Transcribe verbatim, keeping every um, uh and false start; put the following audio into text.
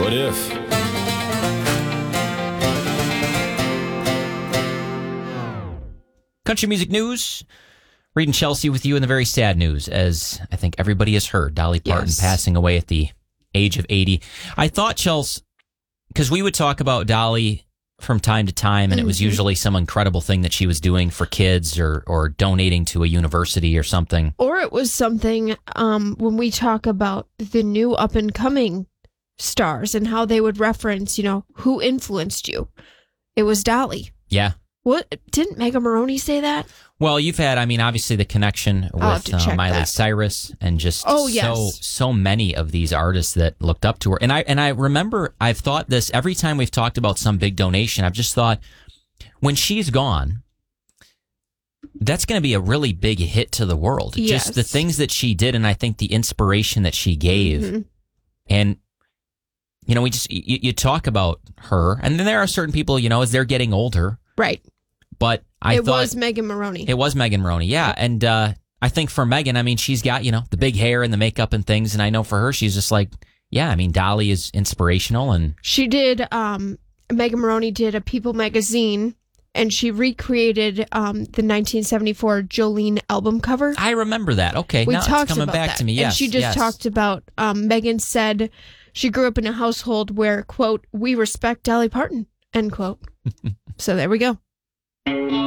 What if? Country music news. Reed and Chelsea with you in the very sad news, as I think everybody has heard. Dolly Parton Yes. passing away at the age of eighty. I thought, Chelsea, because we would talk about Dolly from time to time, and mm-hmm. it was usually some incredible thing that she was doing for kids or, or donating to a university or something. Or it was something um, when we talk about the new up-and-coming stars and how they would reference, you know, who influenced you. It was Dolly. Yeah. What? Didn't Mega Maroney say that? Well, you've had, I mean, obviously the connection with uh, Miley that. Cyrus and just oh, so yes. so many of these artists that looked up to her. And I and I remember I've thought this every time we've talked about some big donation. I've just thought when she's gone, that's going to be a really big hit to the world. Yes. Just the things that she did, and I think the inspiration that she gave. Mm-hmm. And you know, we just you, you talk about her, and then there are certain people, you know, as they're getting older, right. But I it thought was Megan Maroney. It was Megan Maroney, yeah. And uh, I think for Megan, I mean, she's got, you know, the big hair and the makeup and things. And I know for her, she's just like, yeah, I mean, Dolly is inspirational. And she did, um, Megan Maroney did a People magazine, and she recreated um, the nineteen seventy-four Jolene album cover. I remember that. Okay, we now talked it's coming about back that. to me. Yes, and she just yes. talked about, um, Megan said she grew up in a household where, quote, we respect Dolly Parton, end quote. So there we go.